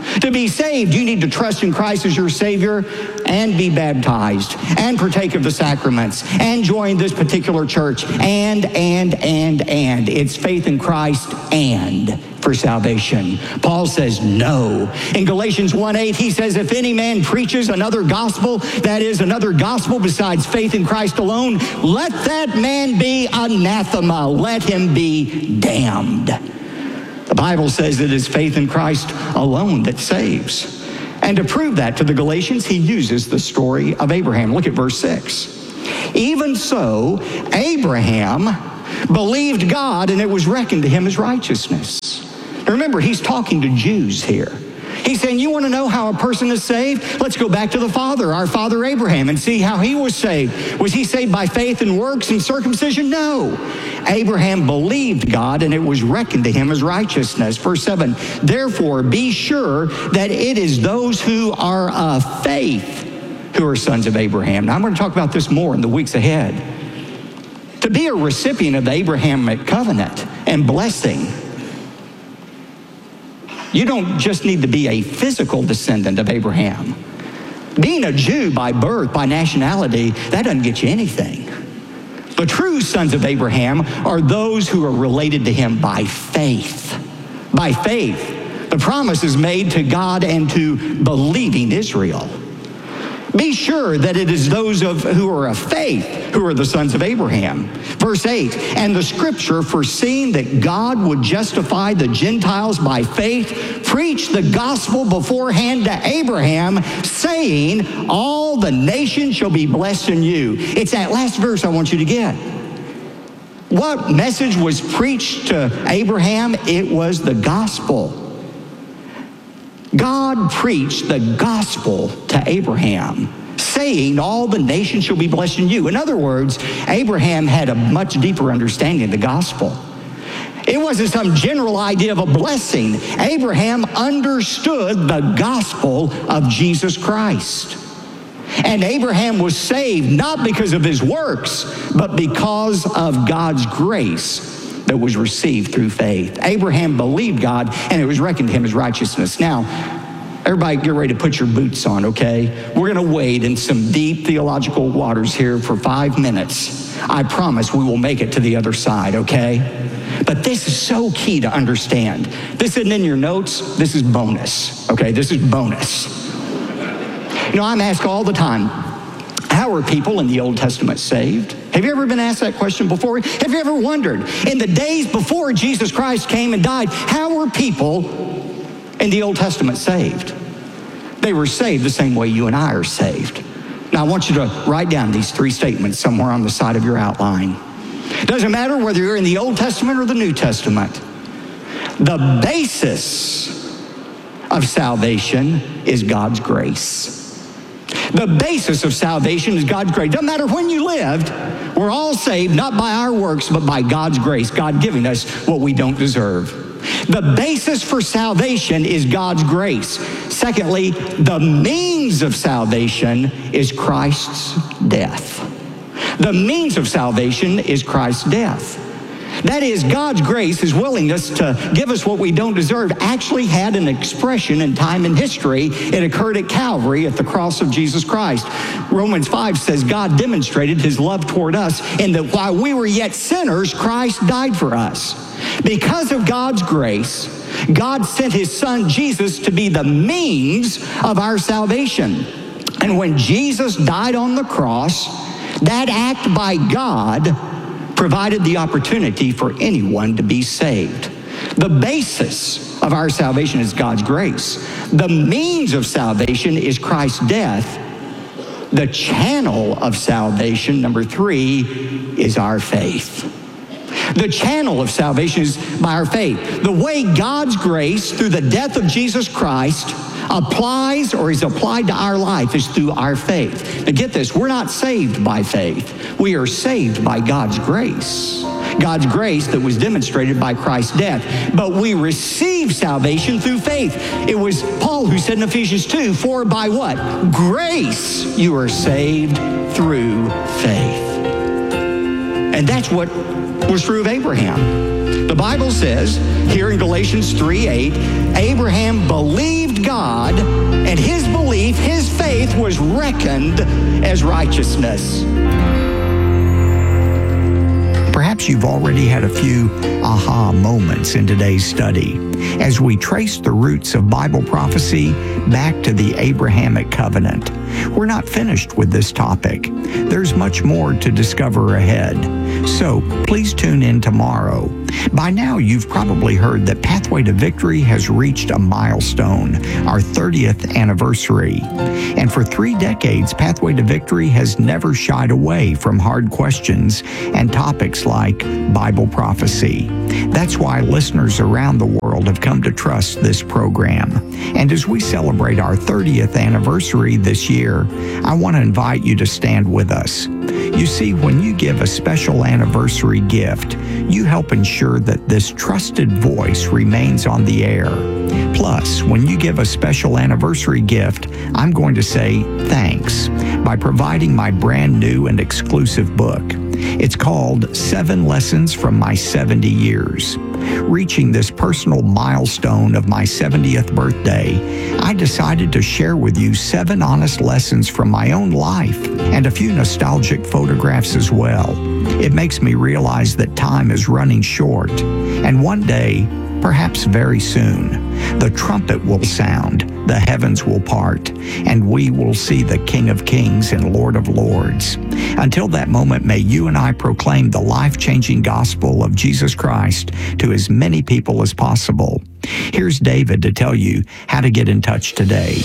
To be saved, you need to trust in Christ as your Savior and be baptized and partake of the sacraments and join this particular church and, and, and, and. It's faith in Christ and for salvation. Paul says no. In Galatians one eight, he says, if any man preaches another gospel, that is another gospel besides faith in Christ alone, let that man be anathema. Let him be damned. The Bible says it is faith in Christ alone that saves. And to prove that to the Galatians, he uses the story of Abraham. Look at verse six. Even so, Abraham believed God, and it was reckoned to him as righteousness. Now remember, he's talking to Jews here. He's saying, you want to know how a person is saved? Let's go back to the father, our father Abraham, and see how he was saved. Was he saved by faith and works and circumcision? No. Abraham believed God, and it was reckoned to him as righteousness. Verse seven, therefore be sure that it is those who are of faith who are sons of Abraham. Now I'm going to talk about this more in the weeks ahead. To be a recipient of the Abrahamic covenant and blessing, you don't just need to be a physical descendant of Abraham. Being a Jew by birth, by nationality, that doesn't get you anything. The true sons of Abraham are those who are related to him by faith. By faith. The promise is made to God and to believing Israel. Be sure that it is those of who are of faith who are the sons of Abraham. Verse eight, and the scripture, foreseeing that God would justify the Gentiles by faith, preached the gospel beforehand to Abraham, saying, all the nations shall be blessed in you. It's that last verse I want you to get. What message was preached to Abraham? It was the gospel. God preached the gospel to Abraham, saying all the nations shall be blessed in you. In other words, Abraham had a much deeper understanding of the gospel. It wasn't some general idea of a blessing. Abraham understood the gospel of Jesus Christ. And Abraham was saved not because of his works, but because of God's grace that was received through faith. Abraham believed God, and it was reckoned to him as righteousness. Now, everybody get ready to put your boots on, okay? We're going to wade in some deep theological waters here for five minutes. I promise we will make it to the other side, okay? But this is so key to understand. This isn't in your notes. This is bonus, okay? This is bonus. You know, I'm asked all the time, how are people in the Old Testament saved? Have you ever been asked that question before? Have you ever wondered, in the days before Jesus Christ came and died, how were people in the Old Testament saved? They were saved the same way you and I are saved. Now, I want you to write down these three statements somewhere on the side of your outline. It doesn't matter whether you're in the Old Testament or the New Testament. The basis of salvation is God's grace. The basis of salvation is God's grace. Doesn't matter when you lived, we're all saved not by our works, but by God's grace, God giving us what we don't deserve. The basis for salvation is God's grace. Secondly, the means of salvation is Christ's death. The means of salvation is Christ's death. That is, God's grace, his willingness to give us what we don't deserve, actually had an expression in time and history. It occurred at Calvary at the cross of Jesus Christ. Romans five says God demonstrated his love toward us in that while we were yet sinners, Christ died for us. Because of God's grace, God sent his son Jesus to be the means of our salvation. And when Jesus died on the cross, that act by God provided the opportunity for anyone to be saved. The basis of our salvation is God's grace. The means of salvation is Christ's death. The channel of salvation, number three, is our faith. The channel of salvation is by our faith. The way God's grace through the death of Jesus Christ applies or is applied to our life is through our faith. Now get this, we're not saved by faith. We are saved by God's grace. God's grace that was demonstrated by Christ's death. But we receive salvation through faith. It was Paul who said in Ephesians two, for by what? Grace you are saved through faith. And that's what was true of Abraham. The Bible says here in Galatians three eight, Abraham believed believed God, and his belief, his faith was reckoned as righteousness. Perhaps you've already had a few aha moments in today's study as we trace the roots of Bible prophecy back to the Abrahamic covenant. We're not finished with this topic. There's much more to discover ahead. So please tune in tomorrow. By now, you've probably heard that Pathway to Victory has reached a milestone, our thirtieth anniversary. And for three decades, Pathway to Victory has never shied away from hard questions and topics like Bible prophecy. That's why listeners around the world have come to trust this program. And as we celebrate our thirtieth anniversary this year, I want to invite you to stand with us. You see, when you give a special anniversary gift, you help ensure that this trusted voice remains on the air. Plus, when you give a special anniversary gift, I'm going to say thanks by providing my brand new and exclusive book. It's called Seven Lessons from My seventy Years. Reaching this personal milestone of my seventieth birthday, I decided to share with you seven honest lessons from my own life and a few nostalgic photographs as well. It makes me realize that time is running short, and one day, perhaps very soon, the trumpet will sound, the heavens will part, and we will see the King of Kings and Lord of Lords. Until that moment, may you and I proclaim the life-changing gospel of Jesus Christ to as many people as possible. Here's David to tell you how to get in touch today.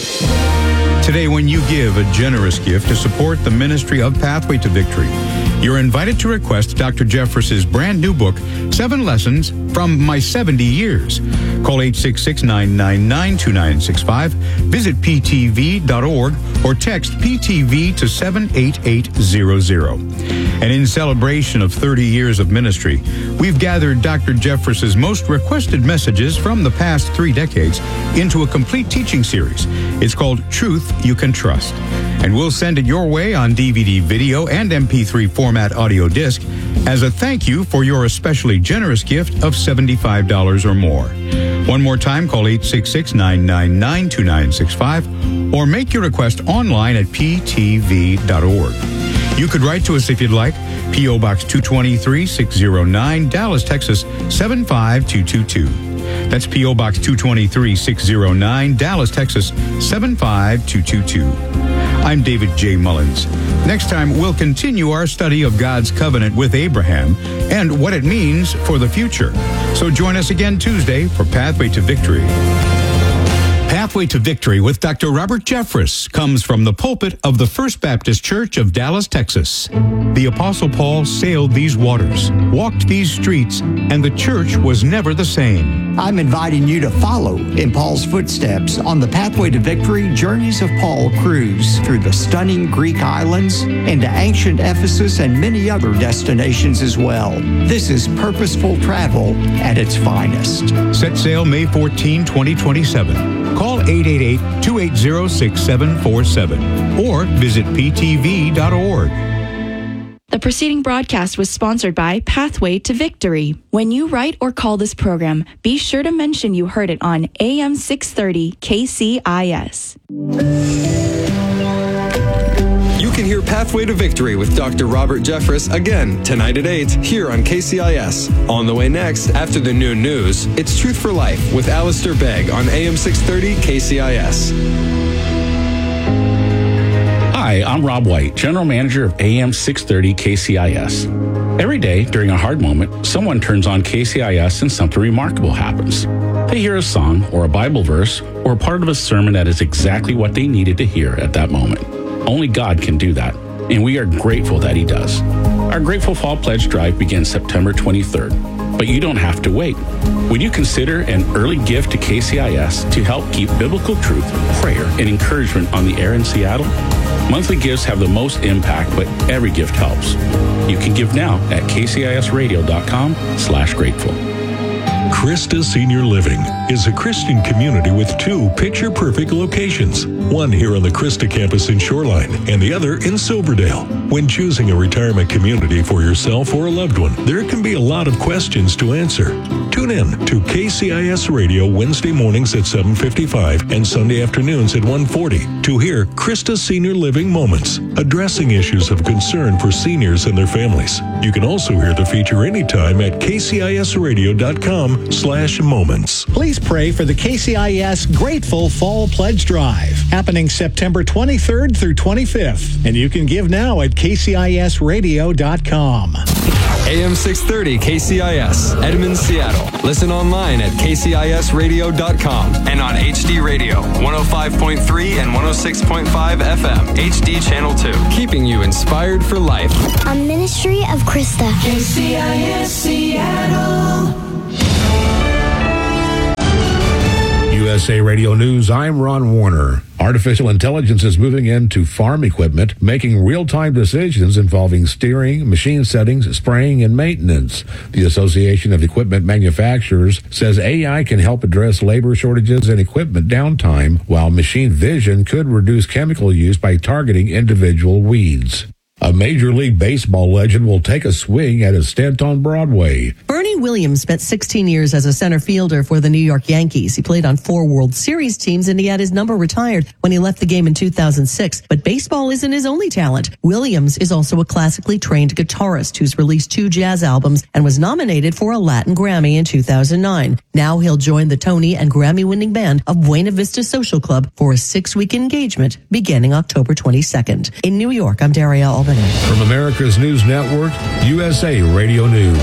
Today, when you give a generous gift to support the ministry of Pathway to Victory, you're invited to request Doctor Jeffress's brand new book, Seven Lessons from My seventy Years. Call eight six six, nine nine nine, two nine six five, visit p t v dot org, or text P T V to seven eight eight zero zero. And in celebration of thirty years of ministry, we've gathered Doctor Jeffress's most requested messages from the past three decades into a complete teaching series. It's called Truth You Can Trust. And we'll send it your way on D V D, video, and M P three format audio disc as a thank you for your especially generous gift of seventy-five dollars or more. One more time, call eight six six, nine nine nine, two nine six five or make your request online at p t v dot org. You could write to us if you'd like. P O. Box two twenty-three, six oh nine, Dallas, Texas, seven five two two two. That's P O. Box two twenty-three, six oh nine, Dallas, Texas, seven five two two two. I'm David J. Mullins. Next time, we'll continue our study of God's covenant with Abraham and what it means for the future. So join us again Tuesday for Pathway to Victory. Pathway to Victory with Doctor Robert Jeffress comes from the pulpit of the First Baptist Church of Dallas, Texas. The Apostle Paul sailed these waters, walked these streets, and the church was never the same. I'm inviting you to follow in Paul's footsteps on the Pathway to Victory Journeys of Paul cruise through the stunning Greek islands, into ancient Ephesus, and many other destinations as well. This is purposeful travel at its finest. Set sail May fourteenth, twenty twenty-seven. Call eight eight eight, two eight zero, six seven four seven or visit p t v dot org. The preceding broadcast was sponsored by Pathway to Victory. When you write or call this program, be sure to mention you heard it on A M six thirty K C I S. You can hear Pathway to Victory with Doctor Robert Jeffress again tonight at eight here on K C I S. On the way next, after the noon news, it's Truth for Life with Alistair Begg on A M six thirty K C I S. Hi, I'm Rob White, General Manager of A M six thirty K C I S. Every day during a hard moment, someone turns on K C I S and something remarkable happens. They hear a song or a Bible verse or a part of a sermon that is exactly what they needed to hear at that moment. Only God can do that, and we are grateful that He does. Our Grateful Fall Pledge Drive begins September twenty-third, but you don't have to wait. Would you consider an early gift to K C I S to help keep biblical truth, prayer, and encouragement on the air in Seattle? Monthly gifts have the most impact, but every gift helps. You can give now at k c i s radio dot com slash grateful. Christa Senior Living is a Christian community with two picture-perfect locations, one here on the Christa campus in Shoreline and the other in Silverdale. When choosing a retirement community for yourself or a loved one, there can be a lot of questions to answer. Tune in to K C I S Radio Wednesday mornings at seven fifty-five and Sunday afternoons at one forty to hear Christa Senior Living Moments, addressing issues of concern for seniors and their families. You can also hear the feature anytime at k c i s radio dot com slash moments. Please pray for the K C I S Grateful Fall Pledge Drive, happening September twenty-third through twenty-fifth. And you can give now at k c i s radio dot com. A M six thirty K C I S, Edmond, Seattle. Listen online at k c i s radio dot com and on H D Radio, one oh five point three and one oh six point five F M, H D Channel two. Keeping you inspired for life. A ministry of Christa. K C I S Seattle. U S A Radio News, I'm Ron Warner. Artificial intelligence is moving into farm equipment, making real-time decisions involving steering, machine settings, spraying, and maintenance. The Association of Equipment Manufacturers says A I can help address labor shortages and equipment downtime, while machine vision could reduce chemical use by targeting individual weeds. A Major League Baseball legend will take a swing at a stint on Broadway. Bernie Williams spent sixteen years as a center fielder for the New York Yankees. He played on four World Series teams, and he had his number retired when he left the game in two thousand six. But baseball isn't his only talent. Williams is also a classically trained guitarist who's released two jazz albums and was nominated for a Latin Grammy in two thousand nine. Now he'll join the Tony and Grammy-winning band of Buena Vista Social Club for a six-week engagement beginning October twenty-second. In New York, I'm Daria Albany. From America's News Network, U S A Radio News.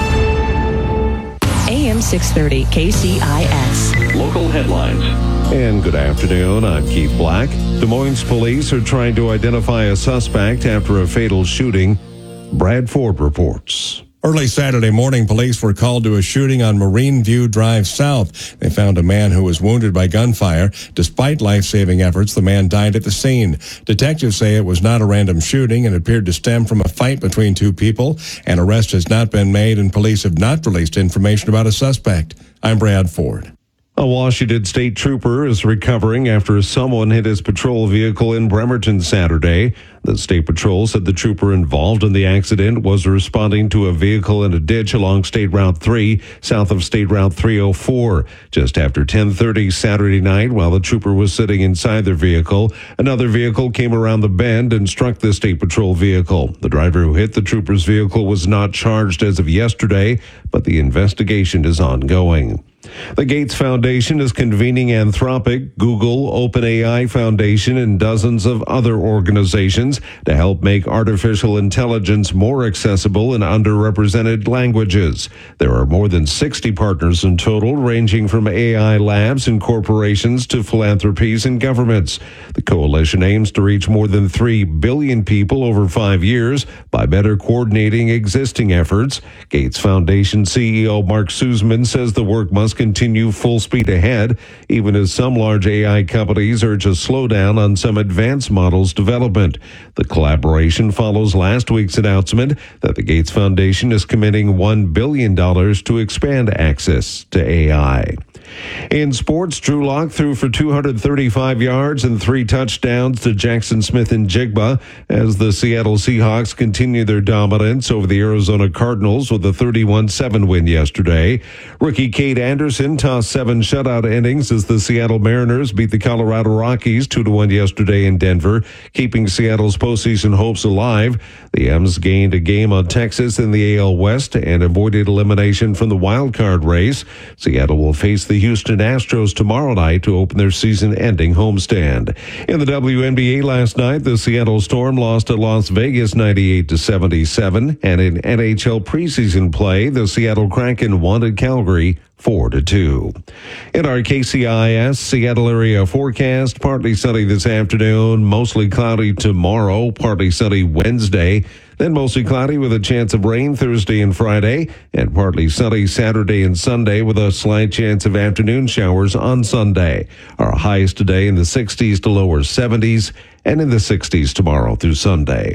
A M six thirty K C I S. Local headlines. And good afternoon, I'm Keith Black. Des Moines police are trying to identify a suspect after a fatal shooting. Brad Ford reports. Early Saturday morning, police were called to a shooting on Marine View Drive South. They found a man who was wounded by gunfire. Despite life-saving efforts, the man died at the scene. Detectives say it was not a random shooting and appeared to stem from a fight between two people. An arrest has not been made, and police have not released information about a suspect. I'm Brad Ford. A Washington State trooper is recovering after someone hit his patrol vehicle in Bremerton Saturday. The State Patrol said the trooper involved in the accident was responding to a vehicle in a ditch along State Route three, south of State Route three oh four. Just after ten thirty Saturday night, while the trooper was sitting inside their vehicle, another vehicle came around the bend and struck the State Patrol vehicle. The driver who hit the trooper's vehicle was not charged as of yesterday, but the investigation is ongoing. The Gates Foundation is convening Anthropic, Google, OpenAI Foundation, and dozens of other organizations to help make artificial intelligence more accessible in underrepresented languages. There are more than sixty partners in total, ranging from A I labs and corporations to philanthropies and governments. The coalition aims to reach more than three billion people over five years by better coordinating existing efforts. Gates Foundation C E O Mark Sussman says the work must continue full speed ahead, even as some large A I companies urge a slowdown on some advanced models development. The collaboration follows last week's announcement that the Gates Foundation is committing one billion dollars to expand access to A I. In sports, Drew Lock threw for two hundred thirty-five yards and three touchdowns to Jackson Smith and Jigba as the Seattle Seahawks continue their dominance over the Arizona Cardinals with a thirty-one seven win yesterday. Rookie Cade Anderson tossed seven shutout innings as the Seattle Mariners beat the Colorado Rockies two to one yesterday in Denver, keeping Seattle's postseason hopes alive. The M's gained a game on Texas in the A L West and avoided elimination from the wild card race. Seattle will face the Houston Astros tomorrow night to open their season-ending homestand. In the W N B A last night, the Seattle Storm lost at Las Vegas ninety-eight to seventy-seven, and in N H L preseason play, the Seattle Kraken won at Calgary four to two. In our K C I S Seattle area forecast, partly sunny this afternoon, mostly cloudy tomorrow, partly sunny Wednesday, then mostly cloudy with a chance of rain Thursday and Friday, and partly sunny Saturday and Sunday with a slight chance of afternoon showers on Sunday. Our highs today in the sixties to lower seventies, and in the sixties tomorrow through Sunday.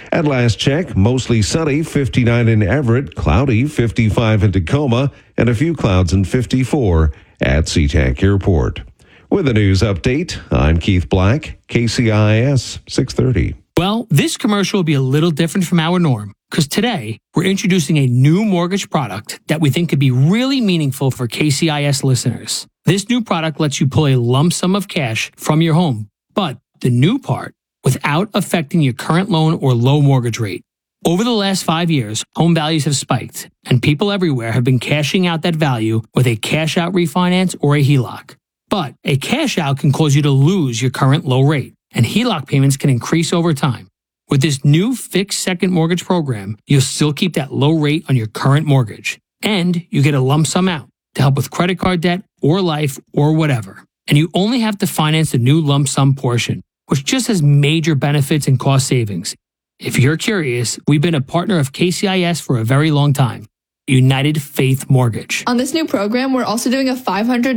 At last check, mostly sunny, fifty-nine in Everett, cloudy, fifty-five in Tacoma, and a few clouds in fifty-four at SeaTac Airport. With a news update, I'm Keith Black, K C I S six thirty. Well, this commercial will be a little different from our norm, because today we're introducing a new mortgage product that we think could be really meaningful for K C I S listeners. This new product lets you pull a lump sum of cash from your home, but the new part, without affecting your current loan or low mortgage rate. Over the last five years, home values have spiked, and people everywhere have been cashing out that value with a cash-out refinance or a H E L O C. But a cash-out can cause you to lose your current low rate, and H E L O C payments can increase over time. With this new fixed second mortgage program, you'll still keep that low rate on your current mortgage, and you get a lump sum out to help with credit card debt or life or whatever. And you only have to finance the new lump sum portion, which just has major benefits and cost savings. If you're curious, we've been a partner of K C I S for a very long time. United Faith Mortgage. On this new program, we're also doing a five hundred